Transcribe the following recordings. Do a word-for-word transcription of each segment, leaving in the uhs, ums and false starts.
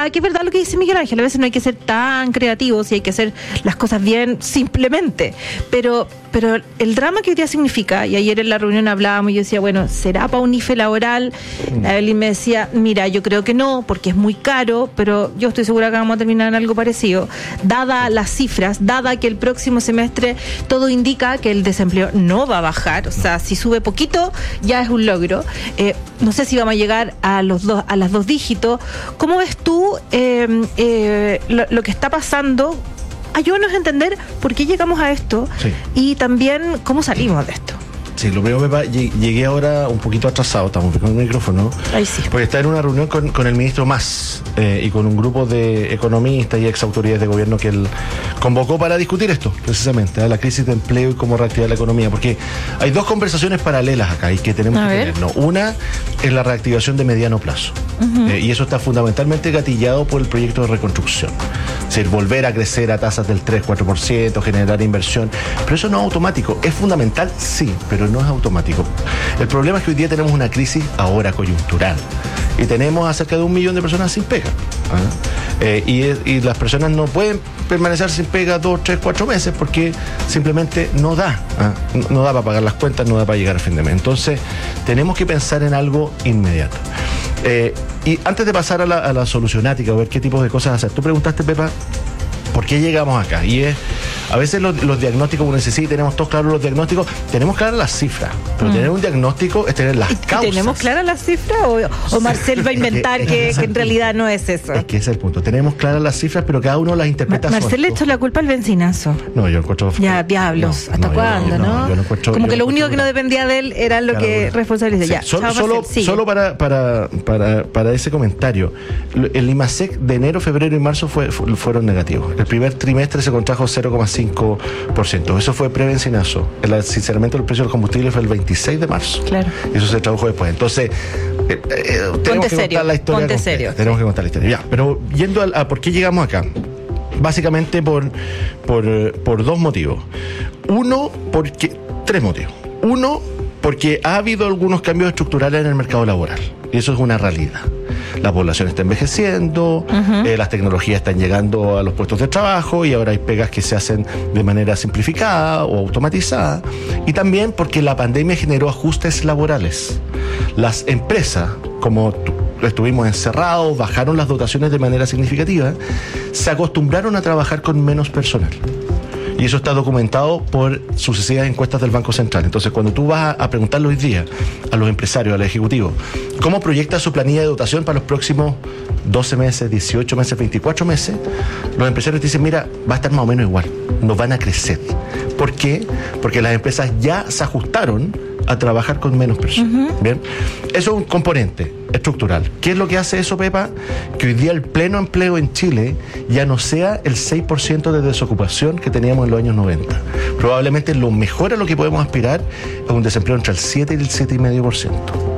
verdad, que es verdad lo que dice Miguel Ángel, a veces no hay que ser tan creativos y hay que hacer las cosas bien simplemente, pero pero el drama que hoy día significa, y ayer en la reunión hablábamos y yo decía, bueno, ¿será para un I F E laboral? La Evelyn me decía, mira, yo creo que no, porque es muy caro, pero yo estoy segura que vamos a terminar en algo parecido, dada las cifras, dada que el próximo semestre todo indica que el desempleo no va a bajar, o sea, si sube poquito ya es un logro, eh, no sé si vamos a llegar a los dos, a las dos dígitos. ¿Cómo ves tú eh, eh, lo, lo que está pasando? Ayúdanos a entender por qué llegamos a esto, sí, y también cómo salimos de esto. Sí, lo primero, Pepa, llegué ahora un poquito atrasado, estamos con el micrófono, Ahí sí. porque está en una reunión con, con el ministro Mas eh, y con un grupo de economistas y ex autoridades de gobierno que él convocó para discutir esto, precisamente, ¿eh? La crisis de empleo y cómo reactivar la economía, porque hay dos conversaciones paralelas acá y que tenemos a que ver. tener, ¿no? Una es la reactivación de mediano plazo, uh-huh. eh, y eso está fundamentalmente gatillado por el proyecto de reconstrucción, es decir, volver a crecer a tasas del tres cuatro por ciento, generar inversión, pero eso no es automático, es fundamental, sí, pero no es automático. El problema es que hoy día tenemos una crisis ahora coyuntural y tenemos a cerca de un millón de personas sin pega, ¿eh? Eh, y, y las personas no pueden permanecer sin pega dos, tres, cuatro meses porque simplemente no da, ¿eh? no, no da para pagar las cuentas, no da para llegar a fin de mes. Entonces tenemos que pensar en algo inmediato. Eh, y antes de pasar a la, a la solucionática, a ver qué tipo de cosas hacer, tú preguntaste, Pepa, ¿por qué llegamos acá? Y es, a veces los, los diagnósticos, uno dice, sí, tenemos todos claros los diagnósticos, tenemos claras las cifras, pero mm. tener un diagnóstico es tener las ¿Y causas. ¿Tenemos claras las cifras o, o Marcel va a inventar es que, que, que en realidad no es eso? Es que ese es el punto. Tenemos claras las cifras, pero cada uno las interpreta. Ma- Marcel le echó la culpa al benzinazo. No, yo encuentro... Ya, diablos, no, ¿hasta no, cuándo, no? no? Yo no encuentro, Como yo que lo único que no dependía de él era lo claro, que responsabiliza. Sí, ya, solo chao, solo, Marcel, solo para, para, para, para ese comentario, el IMASEC de enero, febrero y marzo fue, fueron negativos. El primer trimestre se contrajo cero coma cinco por ciento. Eso fue pre-benzinazo. El sinceramiento del precio del combustible fue el veintiséis de marzo. Claro. Y eso se tradujo después. Entonces, eh, eh, tenemos que serio, contar la historia. Ponte serio. Tenemos que contar la historia. Ya, pero yendo a, a por qué llegamos acá. Básicamente por, por, por dos motivos. Uno, porque... Tres motivos. Uno, porque ha habido algunos cambios estructurales en el mercado laboral. Y eso es una realidad. La población está envejeciendo, uh-huh. eh, las tecnologías están llegando a los puestos de trabajo y ahora hay pegas que se hacen de manera simplificada o automatizada. Y también porque la pandemia generó ajustes laborales. Las empresas, como estuvimos encerrados, bajaron las dotaciones de manera significativa, se acostumbraron a trabajar con menos personal. Y eso está documentado por sucesivas encuestas del Banco Central. Entonces, cuando tú vas a preguntarle hoy día a los empresarios, a los ejecutivos, ¿cómo proyecta su planilla de dotación para los próximos doce meses, dieciocho meses, veinticuatro meses? Los empresarios te dicen, mira, va a estar más o menos igual, no van a crecer. ¿Por qué? Porque las empresas ya se ajustaron a trabajar con menos personas. Uh-huh. Bien, eso es un componente estructural. ¿Qué es lo que hace eso, Pepa? Que hoy día el pleno empleo en Chile ya no sea el seis por ciento de desocupación que teníamos en los años noventa. Probablemente lo mejor a lo que podemos aspirar es un desempleo entre el siete y el siete coma cinco por ciento.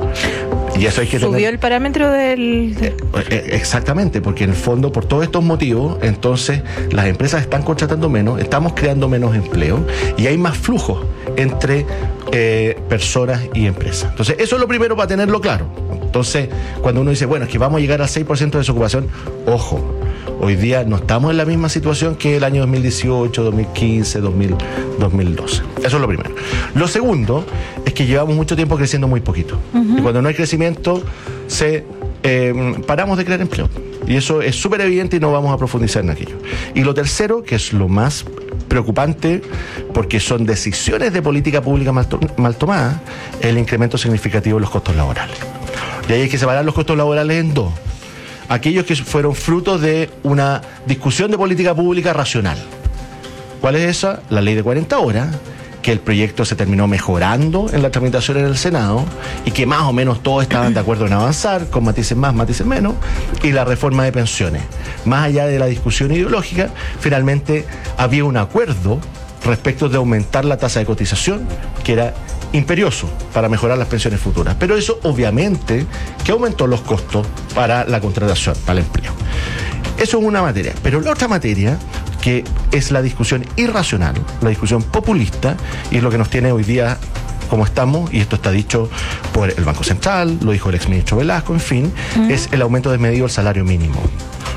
Y eso hay que ¿Subió tener... el parámetro del...? Eh, eh, exactamente, porque en el fondo, por todos estos motivos, entonces las empresas están contratando menos, estamos creando menos empleo y hay más flujos entre eh, personas y empresas. Entonces, eso es lo primero para tenerlo claro. Entonces, cuando uno dice, bueno, es que vamos a llegar al seis por ciento de desocupación, ojo, hoy día no estamos en la misma situación que el año dos mil dieciocho, dos mil quince, dos mil, dos mil doce. Eso es lo primero. Lo segundo es que llevamos mucho tiempo creciendo muy poquito. Uh-huh. Y cuando no hay crecimiento, se eh, paramos de crear empleo. Y eso es súper evidente y no vamos a profundizar en aquello. Y lo tercero, que es lo más preocupante, porque son decisiones de política pública mal, to- mal tomadas, el incremento significativo de los costos laborales. Y ahí hay que separar los costos laborales en dos. Aquellos que fueron frutos de una discusión de política pública racional. ¿Cuál es esa? La ley de cuarenta horas, que el proyecto se terminó mejorando en la tramitación en el Senado y que más o menos todos estaban de acuerdo en avanzar, con matices más, matices menos, y la reforma de pensiones. Más allá de la discusión ideológica, finalmente había un acuerdo respecto de aumentar la tasa de cotización, que era imperioso para mejorar las pensiones futuras. Pero eso obviamente que aumentó los costos para la contratación, para el empleo. Eso es una materia. Pero la otra materia, que es la discusión irracional, la discusión populista, y es lo que nos tiene hoy día como estamos, y esto está dicho por el Banco Central, lo dijo el exministro Velasco, en fin, uh-huh. es el aumento desmedido del salario mínimo.